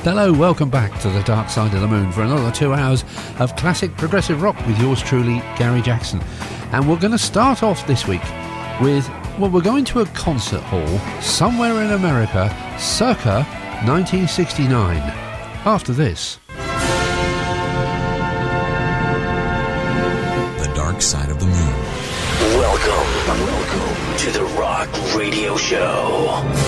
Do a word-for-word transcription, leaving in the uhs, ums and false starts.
Hello, welcome back to the Dark Side of the Moon for another two hours of classic progressive rock with yours truly, Gary Jackson. And we're going to start off this week with, well, we're going to a concert hall somewhere in America circa nineteen sixty-nine. After this. The Dark Side of the Moon. Welcome, welcome to the Rock Radio Show.